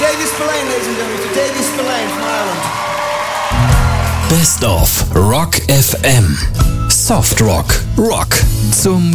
Davy Spillane, ladies and gentlemen. Mr. Davy Spillane from Ireland. Best of Rock FM. Soft Rock. Rock zum